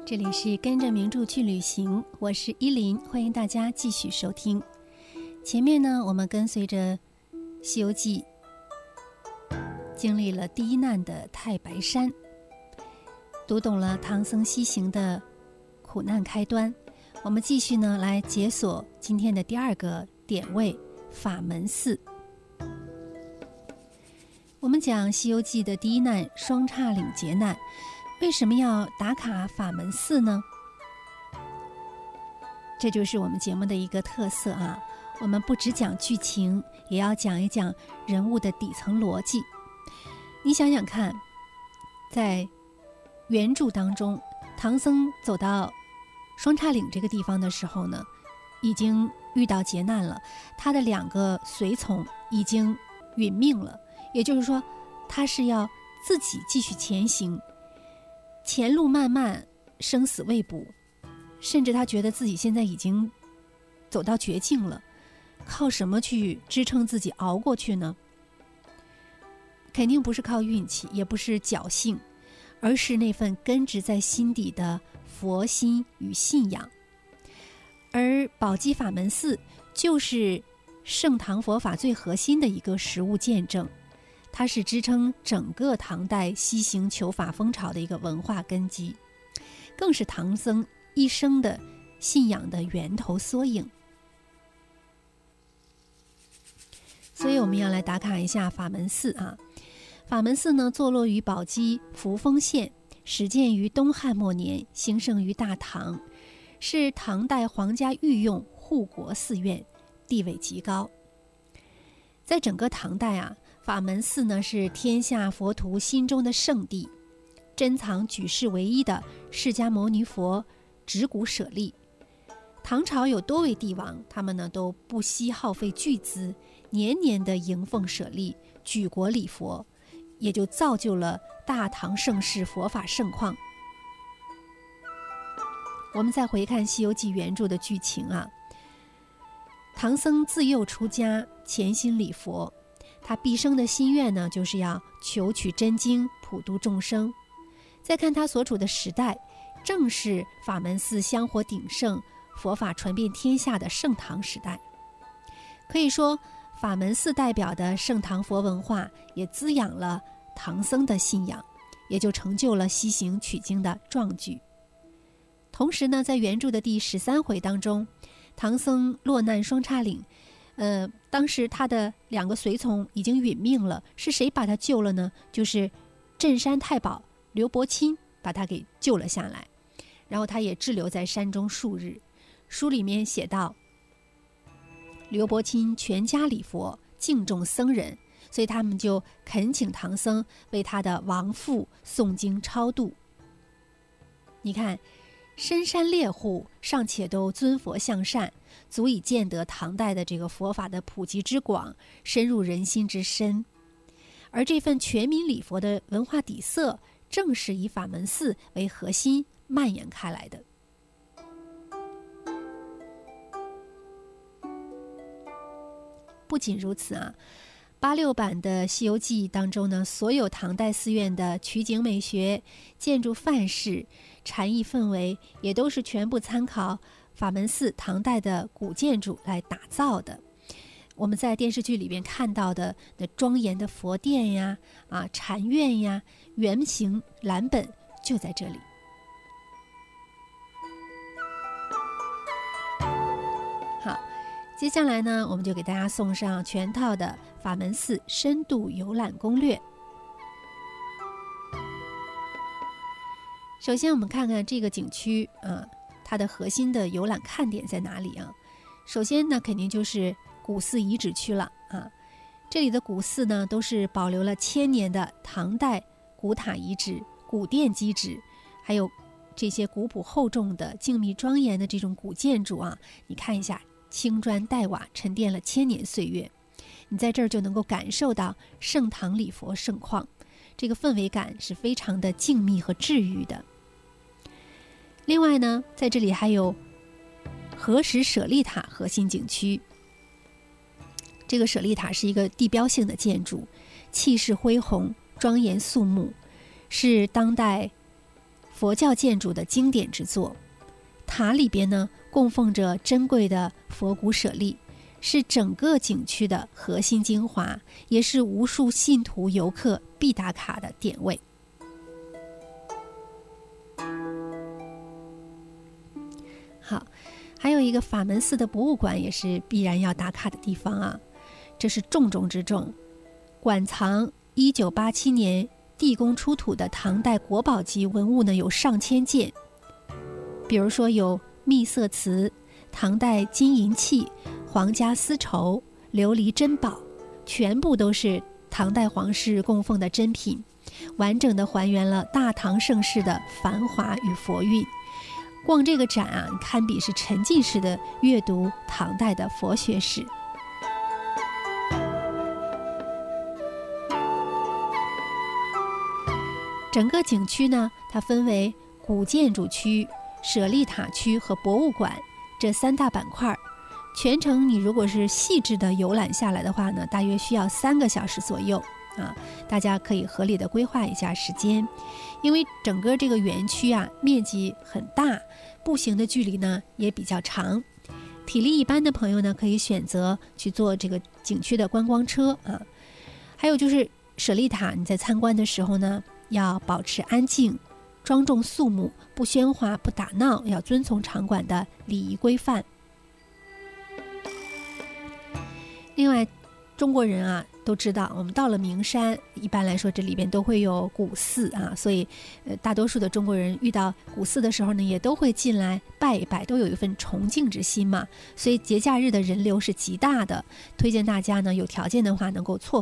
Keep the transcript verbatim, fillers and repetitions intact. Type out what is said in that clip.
这里是跟着名著去旅行，我是依林，欢迎大家继续收听。前面呢，我们跟随着《西游记》经历了第一难的太白山，读懂了唐僧西行的苦难开端。我们继续呢来解锁今天的第二个点位法门寺。我们讲《西游记》的第一难双叉岭劫难，为什么要打卡法门寺呢？这就是我们节目的一个特色啊！我们不只讲剧情，也要讲一讲人物的底层逻辑。你想想看，在原著当中，唐僧走到双叉岭这个地方的时候呢，已经遇到劫难了，他的两个随从已经殒命了，也就是说，他是要自己继续前行。前路漫漫，生死未卜，甚至他觉得自己现在已经走到绝境了，靠什么去支撑自己熬过去呢？肯定不是靠运气，也不是侥幸，而是那份根植在心底的佛心与信仰。而宝鸡法门寺就是盛唐佛法最核心的一个实物见证，它是支撑整个唐代西行求法风潮的一个文化根基，更是唐僧一生的信仰的源头缩影。所以我们要来打卡一下法门寺啊。法门寺呢，坐落于宝鸡扶风县，始建于东汉末年，兴盛于大唐，是唐代皇家御用护国寺院，地位极高。在整个唐代啊，法门寺呢是天下佛徒心中的圣地，珍藏举世唯一的释迦牟尼佛指骨舍利。唐朝有多位帝王，他们呢都不惜耗费巨资，年年的迎奉舍利，举国礼佛，也就造就了大唐盛世佛法盛况。我们再回看《西游记》原著的剧情啊，唐僧自幼出家，潜心礼佛，他毕生的心愿呢，就是要求取真经，普度众生。再看他所处的时代，正是法门寺香火鼎盛，佛法传遍天下的盛唐时代。可以说，法门寺代表的盛唐佛文化，也滋养了唐僧的信仰，也就成就了西行取经的壮举。同时呢，在原著的第十三回当中，唐僧落难双叉岭，呃，当时他的两个随从已经殒命了，是谁把他救了呢？就是镇山太保刘伯钦把他给救了下来，然后他也滞留在山中数日。书里面写道，刘伯钦全家礼佛，敬重僧人，所以他们就恳请唐僧为他的亡父诵经超度。你看，深山猎户尚且都尊佛向善，足以见得唐代的这个佛法的普及之广，深入人心之深。而这份全民礼佛的文化底色，正是以法门寺为核心蔓延开来的。不仅如此啊，八六版的《西游记》当中呢，所有唐代寺院的取景美学、建筑范式、禅意氛围，也都是全部参考法门寺唐代的古建筑来打造的。我们在电视剧里边看到的那庄严的佛殿呀、啊禅院呀，原型蓝本就在这里。好，接下来呢，我们就给大家送上全套的法门寺深度游览攻略。首先我们看看这个景区啊，它的核心的游览看点在哪里啊？首先呢，肯定就是古寺遗址区了啊。这里的古寺呢，都是保留了千年的唐代古塔遗址、古殿基址，还有这些古朴厚重的、静谧庄严的这种古建筑啊。你看一下，青砖黛瓦，沉淀了千年岁月，你在这儿就能够感受到盛唐礼佛盛况，这个氛围感是非常的静谧和治愈的。另外呢，在这里还有合石舍利塔核心景区。这个舍利塔是一个地标性的建筑，气势恢宏，庄严肃穆，是当代佛教建筑的经典之作。塔里边呢供奉着珍贵的佛骨舍利，是整个景区的核心精华，也是无数信徒游客必打卡的点位。好，还有一个法门寺的博物馆也是必然要打卡的地方啊，这是重中之重，馆藏一九八七年地宫出土的唐代国宝级文物呢有上千件，比如说有秘色瓷、唐代金银器、皇家丝绸、琉璃珍宝，全部都是唐代皇室供奉的珍品，完整的还原了大唐盛世的繁华与佛韵。逛这个展啊，堪比是沉浸式的阅读唐代的佛学史。整个景区呢，它分为古建筑区、舍利塔区和博物馆这三大板块。全程你如果是细致的游览下来的话呢，大约需要三个小时左右啊，大家可以合理的规划一下时间。因为整个这个园区啊面积很大，步行的距离呢也比较长，体力一般的朋友呢可以选择去坐这个景区的观光车啊。还有就是舍利塔，你在参观的时候呢要保持安静、庄重肃穆，不喧哗不打闹，要遵从场馆的礼仪规范。另外中国人啊都知道，我们到了名山，一般来说这里边都会有古寺啊，所以呃大多数的中国人遇到古寺的时候呢，也都会进来拜一拜，都有一份崇敬之心嘛。所以节假日的人流是极大的，推荐大家呢有条件的话能够错